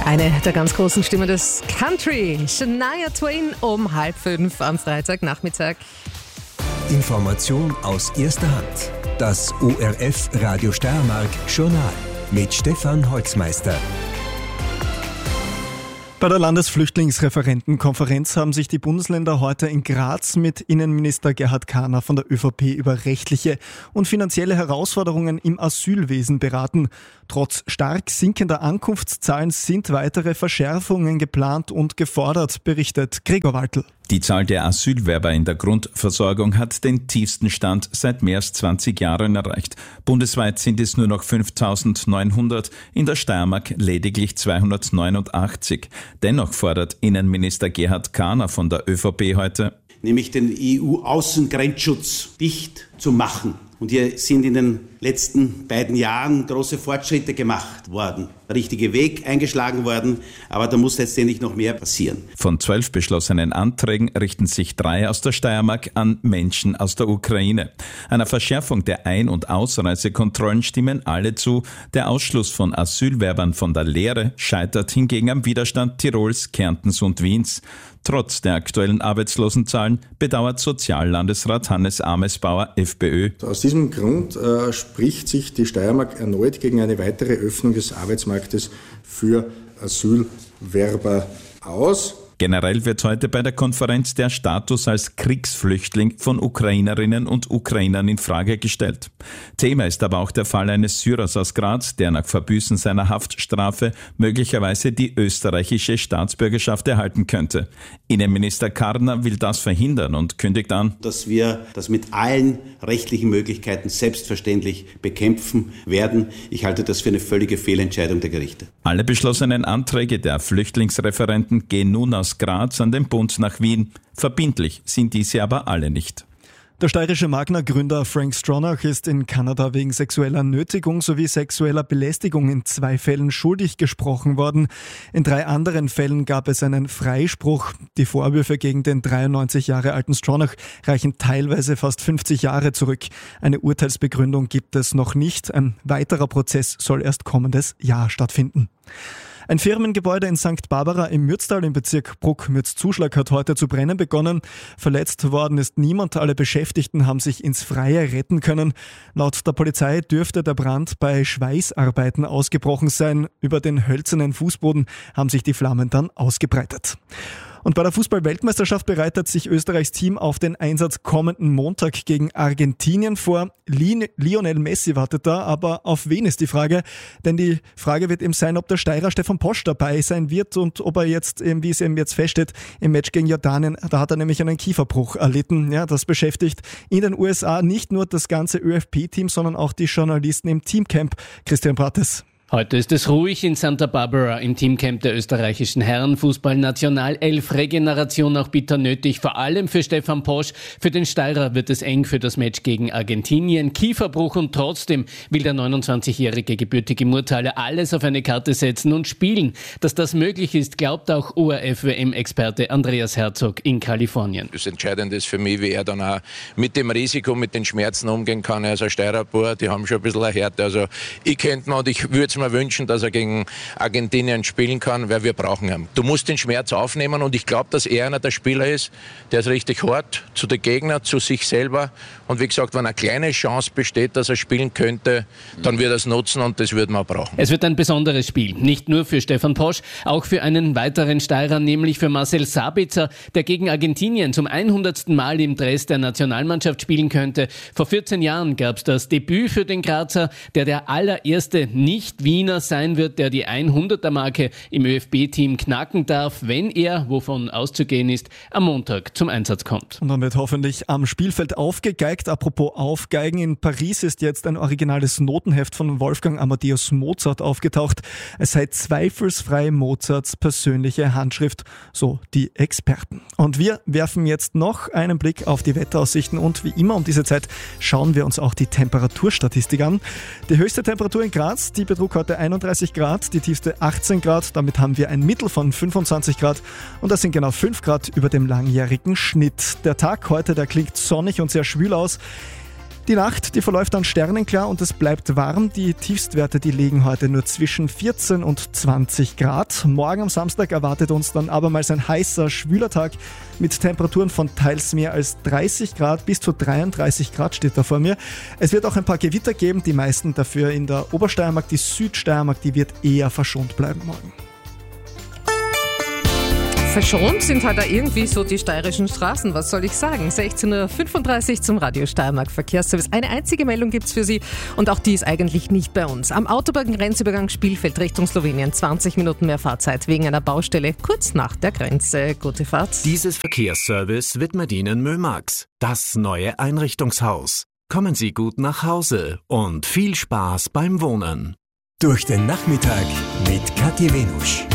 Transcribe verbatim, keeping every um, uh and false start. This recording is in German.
Eine der ganz großen Stimmen des Country, Shania Twain, um halb fünf am Freitagnachmittag. Information aus erster Hand. Das O R F Radio Steiermark Journal mit Stefan Holzmeister. Bei der Landesflüchtlingsreferentenkonferenz haben sich die Bundesländer heute in Graz mit Innenminister Gerhard Kahner von der ÖVP über rechtliche und finanzielle Herausforderungen im Asylwesen beraten. Trotz stark sinkender Ankunftszahlen sind weitere Verschärfungen geplant und gefordert, berichtet Gregor Waltl. Die Zahl der Asylwerber in der Grundversorgung hat den tiefsten Stand seit mehr als zwanzig Jahren erreicht. Bundesweit sind es nur noch fünftausendneunhundert, in der Steiermark lediglich zweihundertneunundachtzig. Dennoch fordert Innenminister Gerhard Kahner von der ÖVP heute, nämlich den E U-Außengrenzschutz dicht zu machen. Und hier sind in den letzten beiden Jahren große Fortschritte gemacht worden. Der richtige Weg eingeschlagen worden, aber da muss letztendlich noch mehr passieren. Von zwölf beschlossenen Anträgen richten sich drei aus der Steiermark an Menschen aus der Ukraine. Einer Verschärfung der Ein- und Ausreisekontrollen stimmen alle zu. Der Ausschluss von Asylwerbern von der Lehre scheitert hingegen am Widerstand Tirols, Kärntens und Wiens. Trotz der aktuellen Arbeitslosenzahlen bedauert Soziallandesrat Hannes Amesbauer, FPÖ. Aus diesem Grund äh, spricht sich die Steiermark erneut gegen eine weitere Öffnung des Arbeitsmarktes für Asylwerber aus. Generell wird heute bei der Konferenz der Status als Kriegsflüchtling von Ukrainerinnen und Ukrainern in Frage gestellt. Thema ist aber auch der Fall eines Syrers aus Graz, der nach Verbüßen seiner Haftstrafe möglicherweise die österreichische Staatsbürgerschaft erhalten könnte. Innenminister Karner will das verhindern und kündigt an, dass wir das mit allen rechtlichen Möglichkeiten selbstverständlich bekämpfen werden. Ich halte das für eine völlige Fehlentscheidung der Gerichte. Alle beschlossenen Anträge der Flüchtlingsreferenten gehen nun aus Graz an den Bund nach Wien. Verbindlich sind diese aber alle nicht. Der steirische Magna-Gründer Frank Stronach ist in Kanada wegen sexueller Nötigung sowie sexueller Belästigung in zwei Fällen schuldig gesprochen worden. In drei anderen Fällen gab es einen Freispruch. Die Vorwürfe gegen den dreiundneunzig Jahre alten Stronach reichen teilweise fast fünfzig Jahre zurück. Eine Urteilsbegründung gibt es noch nicht. Ein weiterer Prozess soll erst kommendes Jahr stattfinden. Ein Firmengebäude in Sankt Barbara im Mürztal im Bezirk Bruck-Mürz-Zuschlag hat heute zu brennen begonnen. Verletzt worden ist niemand. Alle Beschäftigten haben sich ins Freie retten können. Laut der Polizei dürfte der Brand bei Schweißarbeiten ausgebrochen sein. Über den hölzernen Fußboden haben sich die Flammen dann ausgebreitet. Und bei der Fußball-Weltmeisterschaft bereitet sich Österreichs Team auf den Einsatz kommenden Montag gegen Argentinien vor. Lionel Messi wartet da, aber auf wen ist die Frage? Denn die Frage wird eben sein, ob der Steirer Stefan Posch dabei sein wird und ob er jetzt, wie es eben jetzt feststeht, im Match gegen Jordanien, da hat er nämlich einen Kieferbruch erlitten. Ja, das beschäftigt in den U S A nicht nur das ganze Ö F P-Team, sondern auch die Journalisten im Teamcamp. Christian Prates. Heute ist es ruhig in Santa Barbara im Teamcamp der österreichischen Herrenfußball-Nationalelf. Regeneration auch bitter nötig, vor allem für Stefan Posch. Für den Steirer wird es eng für das Match gegen Argentinien. Kieferbruch und trotzdem will der neunundzwanzigjährige gebürtige Murtaler alles auf eine Karte setzen und spielen. Dass das möglich ist, glaubt auch O R F-W M-Experte Andreas Herzog in Kalifornien. Das Entscheidende ist für mich, wie er dann auch mit dem Risiko, mit den Schmerzen umgehen kann. Also Steirer, die haben schon ein bisschen eine Härte. Also ich könnte mir und ich würde es mir wünschen, dass er gegen Argentinien spielen kann, weil wir brauchen ihn. Du musst den Schmerz aufnehmen und ich glaube, dass er einer der Spieler ist, der ist richtig hart zu den Gegnern, zu sich selber. Und wie gesagt, wenn eine kleine Chance besteht, dass er spielen könnte, dann wird er es nutzen und das würden wir brauchen. Es wird ein besonderes Spiel, nicht nur für Stefan Posch, auch für einen weiteren Steirer, nämlich für Marcel Sabitzer, der gegen Argentinien zum hundertsten Mal im Dress der Nationalmannschaft spielen könnte. Vor vierzehn Jahren gab es das Debüt für den Grazer, der der allererste Nicht-Wiener sein wird, der die hunderter-Marke im Ö F B-Team knacken darf, wenn er, wovon auszugehen ist, am Montag zum Einsatz kommt. Und dann wird hoffentlich am Spielfeld aufgegeigt. Apropos Aufgeigen, in Paris ist jetzt ein originales Notenheft von Wolfgang Amadeus Mozart aufgetaucht. Es sei zweifelsfrei Mozarts persönliche Handschrift, so die Experten. Und wir werfen jetzt noch einen Blick auf die Wetteraussichten und wie immer um diese Zeit schauen wir uns auch die Temperaturstatistik an. Die höchste Temperatur in Graz, die betrug heute einunddreißig Grad, die tiefste achtzehn Grad. Damit haben wir ein Mittel von fünfundzwanzig Grad und das sind genau fünf Grad über dem langjährigen Schnitt. Der Tag heute, der klingt sonnig und sehr schwül aus. Die Nacht, die verläuft dann sternenklar und es bleibt warm. Die Tiefstwerte, die liegen heute nur zwischen vierzehn und zwanzig Grad. Morgen am Samstag erwartet uns dann abermals ein heißer, schwüler Tag mit Temperaturen von teils mehr als dreißig Grad bis zu dreiunddreißig Grad steht da vor mir. Es wird auch ein paar Gewitter geben, die meisten dafür in der Obersteiermark. Die Südsteiermark, die wird eher verschont bleiben morgen. Verschont sind halt da irgendwie so die steirischen Straßen, was soll ich sagen? sechzehn Uhr fünfunddreißig zum Radio Steiermark Verkehrsservice. Eine einzige Meldung gibt's für Sie und auch die ist eigentlich nicht bei uns. Am Autobahngrenzübergang Spielfeld Richtung Slowenien zwanzig Minuten mehr Fahrzeit wegen einer Baustelle kurz nach der Grenze. Gute Fahrt. Dieses Verkehrsservice widmet Ihnen Mömax, das neue Einrichtungshaus. Kommen Sie gut nach Hause und viel Spaß beim Wohnen. Durch den Nachmittag mit Kathi Wenusch.